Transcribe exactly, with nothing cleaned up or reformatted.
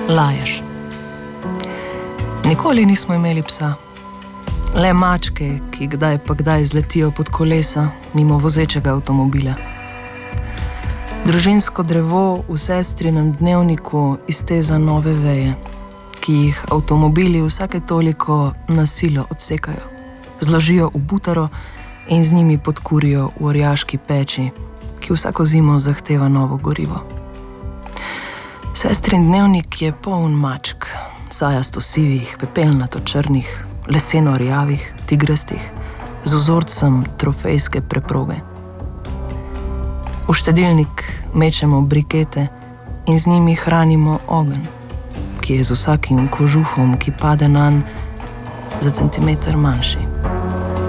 Laješ. Nikoli nismo imeli psa. Le mačke, ki kdaj pa kdaj zletijo pod kolesa mimo vozečega avtomobila. Družinsko drevo v sestrinem dnevniku izteza nove veje, ki jih avtomobili vsake toliko na silo odsekajo, zložijo v butaro in z njimi podkurijo v orjaški peči, ki vsako zimo zahteva novo gorivo. Sestrin dnevnik je poln mačk, sajasto sivih, pepelnato črnih, leseno rjavih, tigrastih, z vzorcem trofejske preproge. V štedilnik mečemo brikete in z njimi hranimo ogenj, ki je z vsakim kožuhom, ki pade nanj, za centimeter manjši.